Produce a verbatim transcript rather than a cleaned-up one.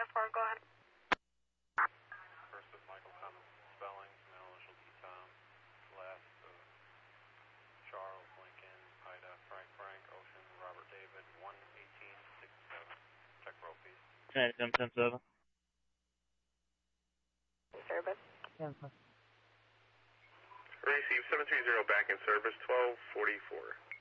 ten four, go ahead. First with Michael Cummins, spelling, middle initial D Tom, last of Charles, Lincoln, Ida, Frank, Frank, Ocean, Robert David, one eighteen sixty-seven. Check roll, please. ten ten seven. Service. ten seven. Receive seven three zero back in service, twelve forty-four.